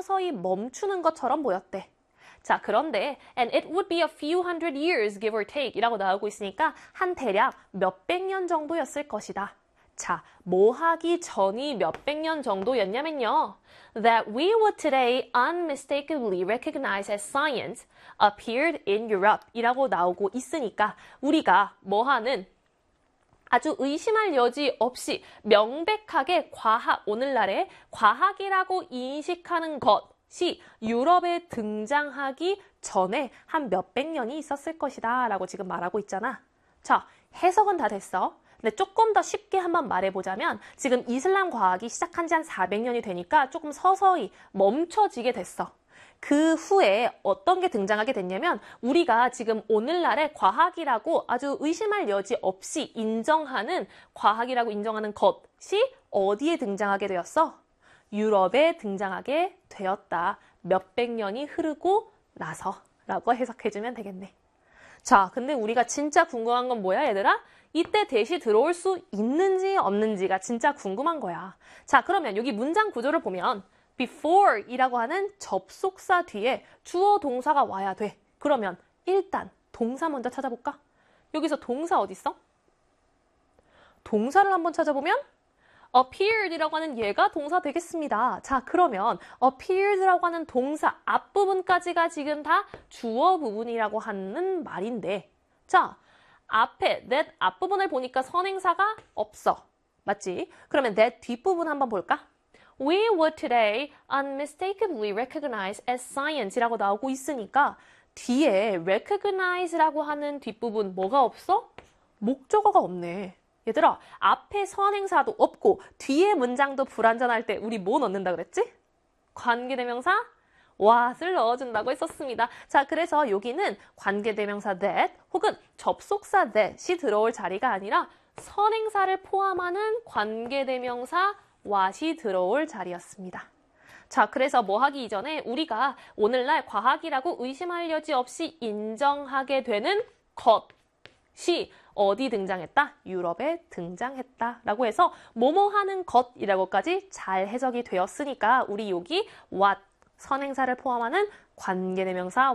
서서히 멈추는 것처럼 보였대. 자, 그런데 and it would be a few hundred years, give or take 이라고 나오고 있으니까 한 대략 몇백 년 정도였을 것이다. 자, 뭐 하기 전이 몇백 년 정도였냐면요. That we would today unmistakably recognize as science appeared in Europe 이라고 나오고 있으니까 우리가 뭐 하는 아주 의심할 여지 없이 명백하게 오늘날의 과학이라고 인식하는 것이 유럽에 등장하기 전에 한 몇백 년이 있었을 것이다 라고 지금 말하고 있잖아. 자, 해석은 다 됐어. 근데 조금 더 쉽게 한번 말해보자면 지금 이슬람 과학이 시작한 지 한 400년이 되니까 조금 서서히 멈춰지게 됐어. 그 후에 어떤 게 등장하게 됐냐면 우리가 지금 오늘날의 과학이라고 아주 의심할 여지 없이 인정하는 과학이라고 인정하는 것이 어디에 등장하게 되었어? 유럽에 등장하게 되었다. 몇백 년이 흐르고 나서라고 해석해주면 되겠네. 자, 근데 우리가 진짜 궁금한 건 뭐야, 얘들아? 이때 대시 들어올 수 있는지 없는지가 진짜 궁금한 거야. 자, 그러면 여기 문장 구조를 보면 before 이라고 하는 접속사 뒤에 주어 동사가 와야 돼. 그러면 일단 동사 먼저 찾아볼까? 여기서 동사 어디 있어? 동사를 한번 찾아보면 appeared 이라고 하는 얘가 동사 되겠습니다. 자, 그러면 appeared라고 하는 동사 앞부분까지가 지금 다 주어 부분이라고 하는 말인데 자, 앞에 that 앞부분을 보니까 선행사가 없어. 맞지? 그러면 that 뒷부분 한번 볼까? We would today unmistakably recognize as science 이라고 나오고 있으니까 뒤에 recognize라고 하는 뒷부분 뭐가 없어? 목적어가 없네. 얘들아, 앞에 선행사도 없고 뒤에 문장도 불완전할 때 우리 뭐 넣는다 그랬지? 관계대명사 what을 넣어준다고 했었습니다. 자, 그래서 여기는 관계대명사 that 혹은 접속사 that이 들어올 자리가 아니라 선행사를 포함하는 관계대명사 what이 들어올 자리였습니다. 자, 그래서 뭐 하기 이전에 우리가 오늘날 과학이라고 의심할 여지 없이 인정하게 되는 것이 어디 등장했다? 유럽에 등장했다 라고 해서 뭐뭐 하는 것이라고까지 잘 해석이 되었으니까 우리 여기 what 선행사를 포함하는 관계대명사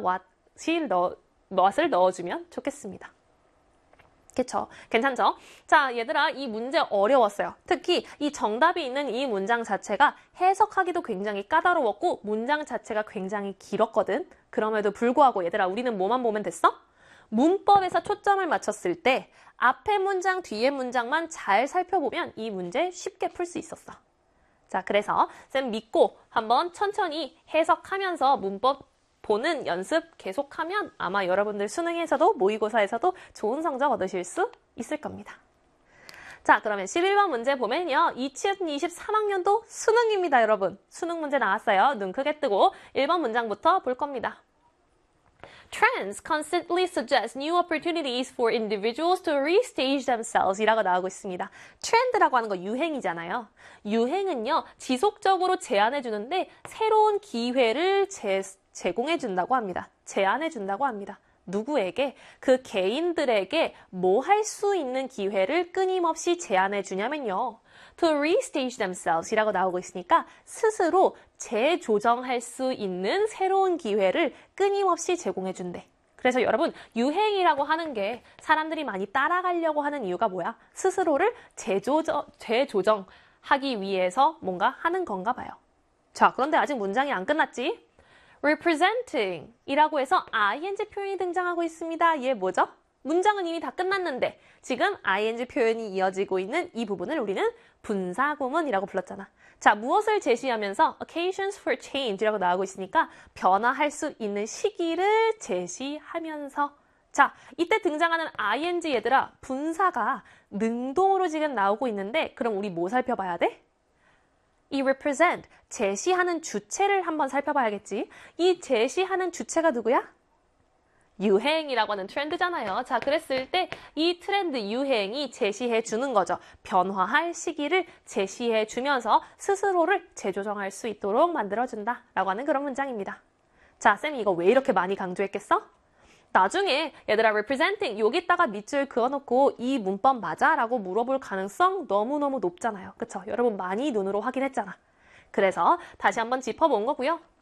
what을 넣어주면 좋겠습니다. 그쵸? 괜찮죠? 자, 얘들아, 이 문제 어려웠어요. 특히 이 정답이 있는 이 문장 자체가 해석하기도 굉장히 까다로웠고 문장 자체가 굉장히 길었거든. 그럼에도 불구하고 얘들아, 우리는 뭐만 보면 됐어? 문법에서 초점을 맞췄을 때 앞에 문장, 뒤에 문장만 잘 살펴보면 이 문제 쉽게 풀 수 있었어. 자, 그래서 쌤 믿고 한번 천천히 해석하면서 문법 보는 연습 계속하면 아마 여러분들 수능에서도 모의고사에서도 좋은 성적 얻으실 수 있을 겁니다. 자, 그러면 11번 문제 보면요. 2023학년도 수능입니다, 여러분. 수능 문제 나왔어요. 눈 크게 뜨고 1번 문장부터 볼 겁니다. Trends constantly suggest new opportunities for individuals to restage themselves 이라고 나오고 있습니다. 트렌드라고 하는 거 유행이잖아요. 유행은요, 지속적으로 제안해주는데 새로운 기회를 제공해준다고 합니다. 제안해준다고 합니다. 누구에게? 그 개인들에게 뭐 할 수 있는 기회를 끊임없이 제안해주냐면요. To restage themselves 이라고 나오고 있으니까 스스로 재조정할 수 있는 새로운 기회를 끊임없이 제공해준대. 그래서 여러분, 유행이라고 하는 게 사람들이 많이 따라가려고 하는 이유가 뭐야? 스스로를 재조정하기 위해서 뭔가 하는 건가 봐요. 자, 그런데 아직 문장이 안 끝났지? representing 이라고 해서 ing 표현이 등장하고 있습니다. 얘 뭐죠? 문장은 이미 다 끝났는데 지금 ing 표현이 이어지고 있는 이 부분을 우리는 분사구문이라고 불렀잖아. 자, 무엇을 제시하면서 occasions for change 이라고 나오고 있으니까 변화할 수 있는 시기를 제시하면서 자, 이때 등장하는 ing 얘들아, 분사가 능동으로 지금 나오고 있는데 그럼 우리 뭐 살펴봐야 돼? 이 represent, 제시하는 주체를 한번 살펴봐야겠지. 이 제시하는 주체가 누구야? 유행이라고 하는 트렌드잖아요. 자, 그랬을 때 이 트렌드 유행이 제시해 주는 거죠. 변화할 시기를 제시해 주면서 스스로를 재조정할 수 있도록 만들어준다 라고 하는 그런 문장입니다. 자, 쌤이 이거 왜 이렇게 많이 강조했겠어? 나중에 얘들아 representing 여기다가 밑줄 그어놓고 이 문법 맞아? 라고 물어볼 가능성 너무너무 높잖아요. 그쵸? 여러분 많이 눈으로 확인했잖아. 그래서 다시 한번 짚어본 거고요.